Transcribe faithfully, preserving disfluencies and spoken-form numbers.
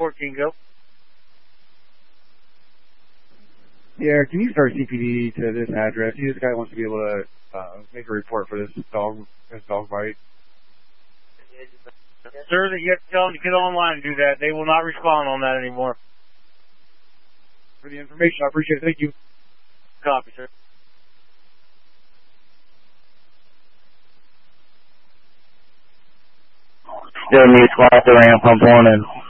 fourteen, go. Yeah, can you start C P D to this address? This guy wants to be able to uh, make a report for this dog, this dog bite. Sir, that you have to tell them to get online and do that. They will not respond on that anymore. For the information, I appreciate it. Thank you. Copy, sir. Still need squad to ramp, I'm pulling in.